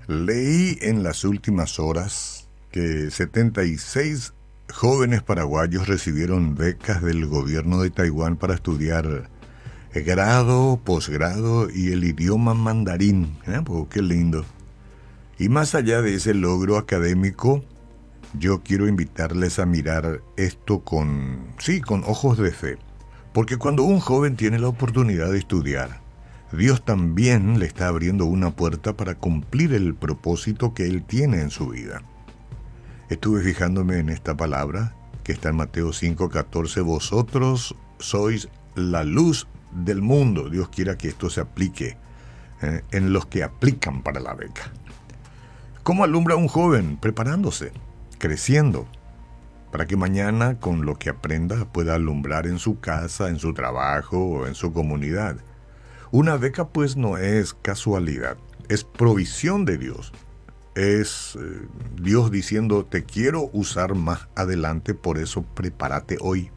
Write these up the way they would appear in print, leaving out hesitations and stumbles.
Leí en las últimas horas que 76 jóvenes paraguayos recibieron becas del gobierno de Taiwán para estudiar grado, posgrado y el idioma mandarín. Pues, qué lindo. Y más allá de ese logro académico, yo quiero invitarles a mirar esto con ojos de fe. Porque cuando un joven tiene la oportunidad de estudiar, Dios también le está abriendo una puerta para cumplir el propósito que Él tiene en su vida. Estuve fijándome en esta palabra, que está en Mateo 5:14, vosotros sois la luz del mundo. Dios quiera que esto se aplique en los que aplican para la beca. ¿Cómo alumbra un joven? Preparándose, creciendo, para que mañana con lo que aprenda pueda alumbrar en su casa, en su trabajo o en su comunidad. Una beca pues no es casualidad, es provisión de Dios. Es Dios diciendo, te quiero usar más adelante, por eso prepárate hoy.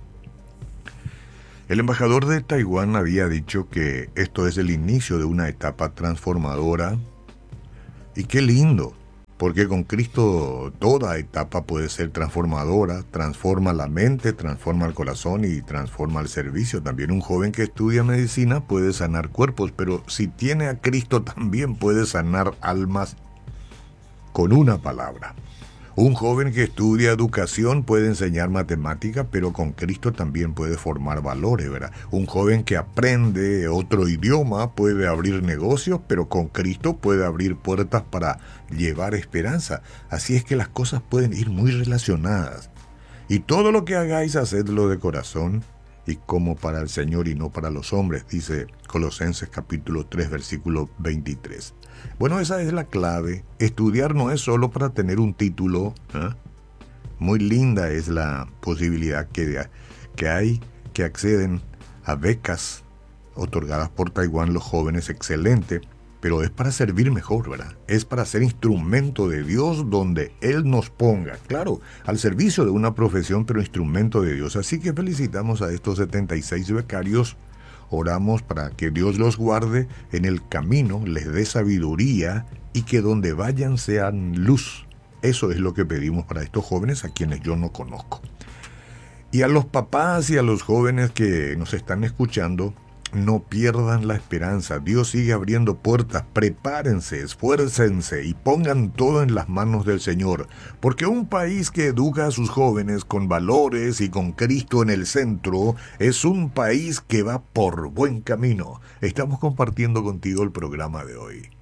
El embajador de Taiwán había dicho que esto es el inicio de una etapa transformadora. Y qué lindo, porque con Cristo toda etapa puede ser transformadora, transforma la mente, transforma el corazón y transforma el servicio. También un joven que estudia medicina puede sanar cuerpos, pero si tiene a Cristo también puede sanar almas con una palabra. Un joven que estudia educación puede enseñar matemática, pero con Cristo también puede formar valores, ¿verdad? Un joven que aprende otro idioma puede abrir negocios, pero con Cristo puede abrir puertas para llevar esperanza. Así es que las cosas pueden ir muy relacionadas. Y todo lo que hagáis, hacedlo de corazón y como para el Señor y no para los hombres, dice Colosenses capítulo 3, versículo 23. Bueno, esa es la clave. Estudiar no es solo para tener un título. Muy linda es la posibilidad que hay que acceden a becas otorgadas por Taiwán los jóvenes, excelente, pero es para servir mejor, ¿verdad? Es para ser instrumento de Dios donde Él nos ponga, claro, al servicio de una profesión, pero instrumento de Dios. Así que felicitamos a estos 76 becarios. Oramos para que Dios los guarde en el camino, les dé sabiduría y que donde vayan sean luz. Eso es lo que pedimos para estos jóvenes a quienes yo no conozco. Y a los papás y a los jóvenes que nos están escuchando, no pierdan la esperanza. Dios sigue abriendo puertas. Prepárense, esfuércense y pongan todo en las manos del Señor. Porque un país que educa a sus jóvenes con valores y con Cristo en el centro es un país que va por buen camino. Estamos compartiendo contigo el programa de hoy.